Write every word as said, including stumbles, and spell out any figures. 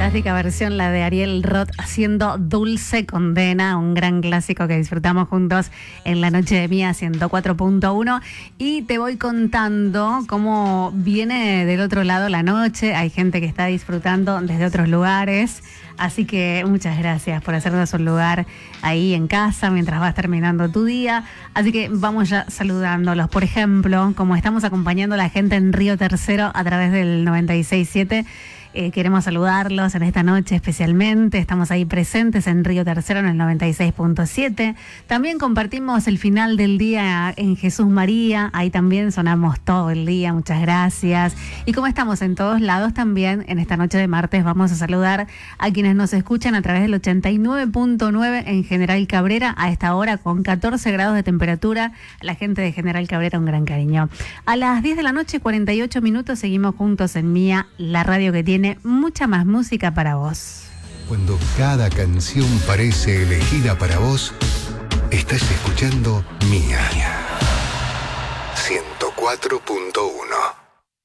fantástica versión, la de Ariel Roth haciendo Dulce Condena, un gran clásico que disfrutamos juntos en la noche de Mía ciento cuatro punto uno. Y te voy contando cómo viene del otro lado la noche. Hay gente que está disfrutando desde otros lugares. Así que muchas gracias por hacernos un lugar ahí en casa mientras vas terminando tu día. Así que vamos ya saludándolos. Por ejemplo, como estamos acompañando a la gente en Río Tercero a través del noventa y seis punto siete, eh, queremos saludarlos en esta noche especialmente. Estamos ahí presentes en Río Tercero en el noventa y seis punto siete. También compartimos el final del día en Jesús María. Ahí también sonamos todo el día. Muchas gracias. Y como estamos en todos lados también, en esta noche de martes vamos a saludar a quienes nos escuchan a través del ochenta y nueve punto nueve en General Cabrera a esta hora con catorce grados de temperatura. La gente de General Cabrera, un gran cariño. A las diez de la noche, cuarenta y ocho minutos, seguimos juntos en Mía, la radio que tiene mucha más música para vos. Cuando cada canción parece elegida para vos, estás escuchando Mía ciento cuatro punto uno.